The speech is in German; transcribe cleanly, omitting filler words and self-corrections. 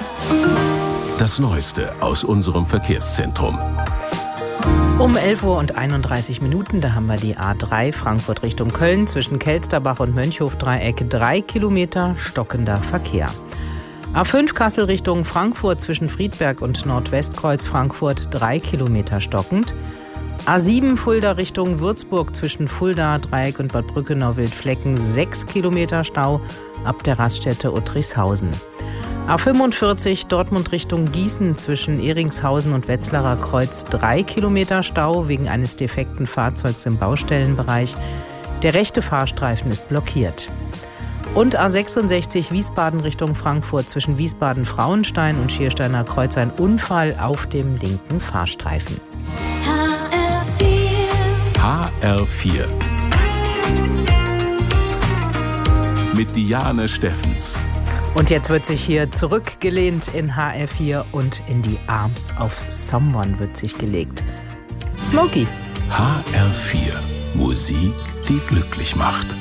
Das Neueste aus unserem Verkehrszentrum. Um 11:31 Uhr, da haben wir die A3 Frankfurt Richtung Köln zwischen Kelsterbach und Mönchhof-Dreieck 3 Kilometer stockender Verkehr. A5 Kassel Richtung Frankfurt zwischen Friedberg und Nordwestkreuz Frankfurt 3 Kilometer stockend. A7 Fulda Richtung Würzburg zwischen Fulda, Dreieck und Bad Brückenau-Wildflecken 6 Kilometer Stau ab der Raststätte Uttrichshausen. A45 Dortmund Richtung Gießen zwischen Eringshausen und Wetzlarer Kreuz 3 Kilometer Stau wegen eines defekten Fahrzeugs im Baustellenbereich. Der rechte Fahrstreifen ist blockiert. Und A66 Wiesbaden Richtung Frankfurt zwischen Wiesbaden-Frauenstein und Schiersteiner Kreuz ein Unfall auf dem linken Fahrstreifen. HR4 mit Diane Steffens. Und jetzt wird sich hier zurückgelehnt in HR4 und in die Arms of Someone wird sich gelegt. Smokey. HR4, Musik, die glücklich macht.